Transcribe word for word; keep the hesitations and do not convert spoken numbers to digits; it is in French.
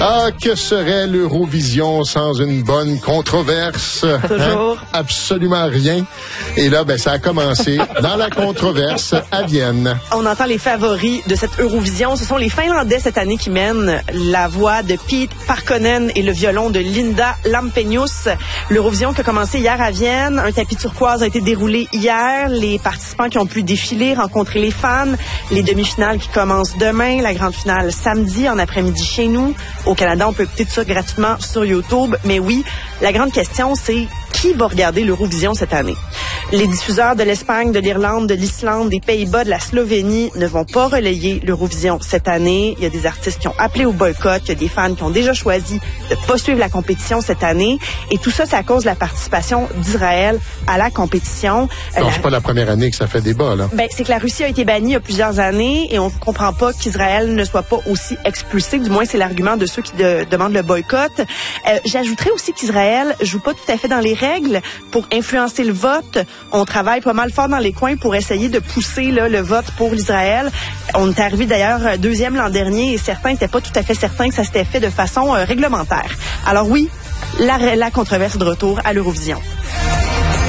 Ah, que serait l'Eurovision sans une bonne controverse? Toujours. Hein? Absolument rien. Et là, ben, ça a commencé dans la controverse à Vienne. On entend les favoris de cette Eurovision. Ce sont les Finlandais cette année qui mènent la voix de Pete Parkkonen et le violon de Linda Lampenius. L'Eurovision qui a commencé hier à Vienne. Un tapis turquoise a été déroulé hier. Les participants qui ont pu défiler, rencontrer les fans. Les demi-finales qui commencent demain. La grande finale samedi en après-midi chez nous. Au Canada, on peut écouter tout ça gratuitement sur YouTube. Mais oui, la grande question, c'est qui va regarder l'Eurovision cette année? Les diffuseurs de l'Espagne, de l'Irlande, de l'Islande, des Pays-Bas, de la Slovénie ne vont pas relayer l'Eurovision cette année. Il y a des artistes qui ont appelé au boycott. Il y a des fans qui ont déjà choisi de pas suivre la compétition cette année. Et tout ça, c'est à cause de la participation d'Israël à la compétition. Non, la... c'est pas la première année que ça fait débat, là. Ben, c'est que la Russie a été bannie il y a plusieurs années et on comprend pas qu'Israël ne soit pas aussi expulsé. Du moins, c'est l'argument de ceux qui de, demandent le boycott. Euh, j'ajouterais aussi qu'Israël joue pas tout à fait dans les règles pour influencer le vote. On travaille pas mal fort dans les coins pour essayer de pousser là, le vote pour l'Israël. On est arrivé d'ailleurs deuxième l'an dernier et certains n'étaient pas tout à fait certains que ça s'était fait de façon euh, réglementaire. Alors oui, la, la controverse de retour à l'Eurovision.